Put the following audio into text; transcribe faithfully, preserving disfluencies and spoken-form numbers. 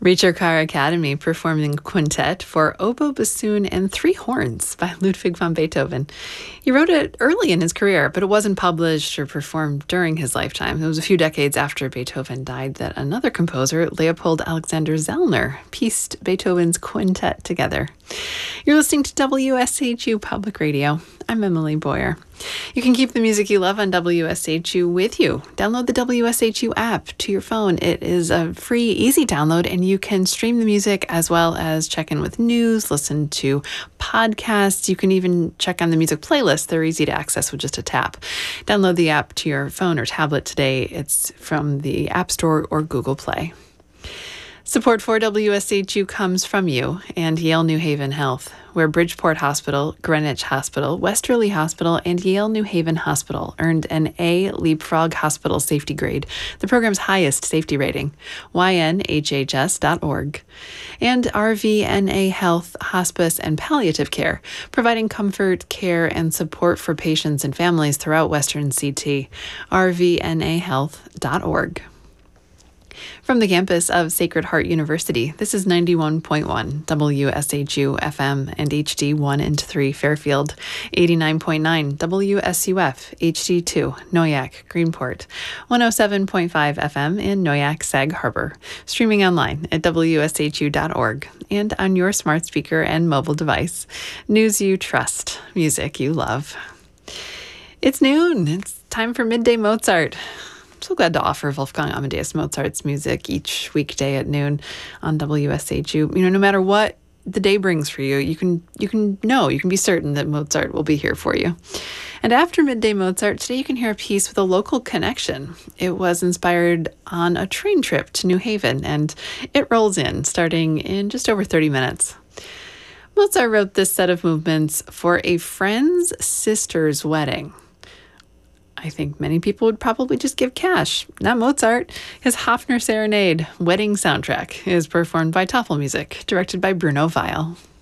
Reacher Car Academy performing quintet for oboe, bassoon, and three horns by Ludwig van Beethoven. He wrote it early in his career, but it wasn't published or performed during his lifetime. It was a few decades after Beethoven died that another composer, Leopold Alexander Zellner, pieced Beethoven's quintet together. You're listening to W S H U Public Radio. I'm Emily Boyer. You can keep the music you love on W S H U with you. Download the W S H U app to your phone. It is a free, easy download, and you can stream the music as well as check in with news, listen to podcasts. You can even check on the music playlist. They're easy to access with just a tap. Download the app to your phone or tablet today. It's from the App Store or Google Play. Support for W S H U comes from you and Yale New Haven Health, where Bridgeport Hospital, Greenwich Hospital, Westerly Hospital, and Yale New Haven Hospital earned an A Leapfrog Hospital Safety Grade, the program's highest safety rating, Y N H H S dot org. And R V N A Health, Hospice, and Palliative Care, providing comfort, care, and support for patients and families throughout Western C T, R V N A health dot org. From the campus of Sacred Heart University, this is ninety-one point one W S H U F M and H D one and three Fairfield, eighty-nine point nine W S U F H D two Noyak Greenport, one oh seven point five F M in Noyak Sag Harbor, streaming online at W S H U dot org and on your smart speaker and mobile device. News you trust, music you love. It's noon. It's time for Midday Mozart. So glad to offer Wolfgang Amadeus Mozart's music each weekday at noon on W S H U. You know, no matter what the day brings for you, you can you can know, you can be certain that Mozart will be here for you. And after Midday Mozart, today you can hear a piece with a local connection. It was inspired on a train trip to New Haven, and it rolls in, starting in just over thirty minutes. Mozart wrote this set of movements for a friend's sister's wedding. I think many people would probably just give cash. Not Mozart. His Hofner Serenade wedding soundtrack is performed by Tafelmusik, directed by Bruno Weil.